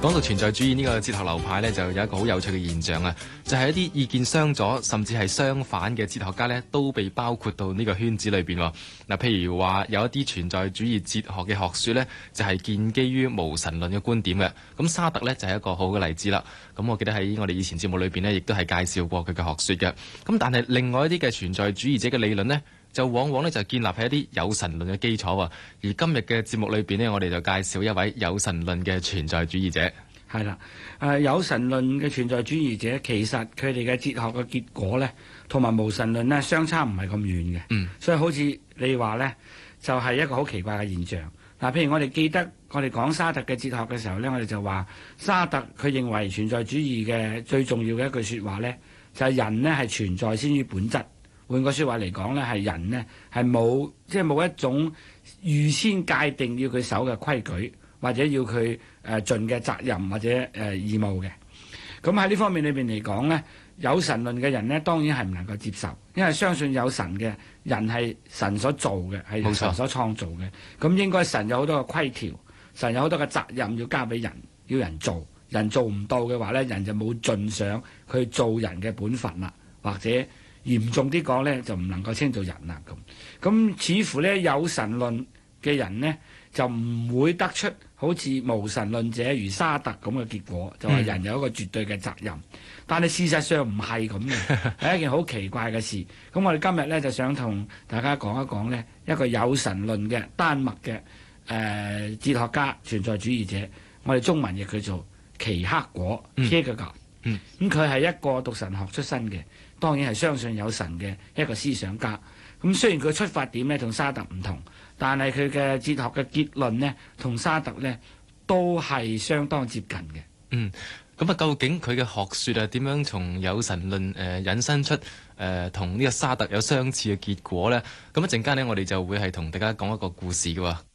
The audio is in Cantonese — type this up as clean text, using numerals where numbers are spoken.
講到存在主義呢個哲學流派呢，就有一個好有趣嘅現象啊，就係一啲意見相左甚至係相反嘅哲學家呢，都被包括到呢個圈子裏邊。嗱，譬如話有一啲存在主義哲學嘅學說呢，就係建基於無神論嘅觀點嘅。咁沙特呢，就係一個好嘅例子啦。咁我記得喺我哋以前節目裏邊呢，亦都係介紹過佢嘅學說嘅。咁但係另外一啲嘅存在主義者嘅理論呢，就往往呢就建立喺一啲有神論嘅基礎。而今日嘅節目裏邊呢，我哋就介紹一位有神論嘅存在主義者。 係啦，有神論嘅存在主義者，其實佢哋嘅哲學嘅結果呢，同埋無神論呢，相差唔係咁遠嘅。所以好似你話呢，就係一個好奇怪嘅現象。嗱，譬如我哋記得我哋講沙特嘅哲學嘅時候呢，我哋就話沙特佢認為存在主義嘅最重要嘅一句説話呢，就係人呢係存在先於本質。換個説話嚟講呢，係人呢係冇一種預先界定要佢守嘅規矩，或者要佢盡嘅責任或者義務嘅。咁喺呢方面裏邊嚟講呢，有神論嘅人呢，當然係唔能夠接受，因為相信有神嘅人係神所做嘅，係神所創造嘅。咁應該神有好多嘅規條，神有好多嘅責任要交俾人，要人做。人做唔到嘅話呢，人就冇盡上佢做人嘅本分啦，或者嚴重啲講呢，就唔能夠稱做人啦。咁似乎呢，有神論嘅人呢，就唔會得出好似無神論者如沙特咁嘅結果，就話人有一個絕對嘅責任。但係事實上唔係咁嘅，係一件好奇怪嘅事。咁我哋今日呢，就想同大家講一講呢一個有神論嘅丹麥嘅哲學家、存在主義者，我哋中文譯佢做奇克果 Kierkegaard。咁佢係一個讀神學出身嘅，當然係相信有神嘅一個思想家。咁雖然佢出發點呢同沙特唔同，但係佢嘅哲學嘅結論呢同沙特呢都係相當接近嘅。 咁究竟佢嘅學說點樣從有神論引申出同呢個沙特有相似嘅結果呢？咁一陣間呢，我哋就會係同大家講一個故事嘅喎。